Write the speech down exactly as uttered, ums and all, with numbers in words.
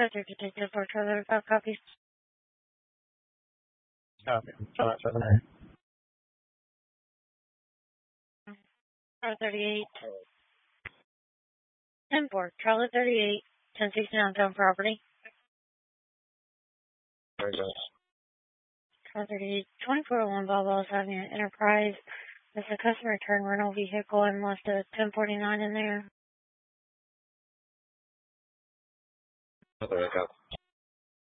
Treasure Detective for Trailer five copies. Copy. Five seven eight. Trailer thirty-eight. ten four. Trailer thirty-eight. ten sixty-nine town property. Very good. Trailer thirty-eight. twenty-four oh one Balboa Avenue Enterprise. There's a customer returned rental vehicle and left a ten forty-nine in there. There we go.